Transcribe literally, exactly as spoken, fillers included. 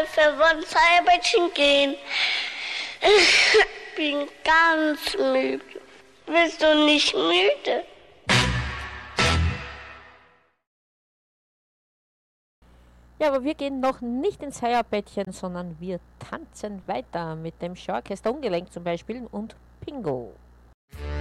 dass wir ins Eierbettchen gehen. Ich bin ganz müde. Bist du nicht müde? Ja, aber wir gehen noch nicht ins Eierbettchen, sondern wir tanzen weiter mit dem Schorchester Ungelenk zum Beispiel und Pingo.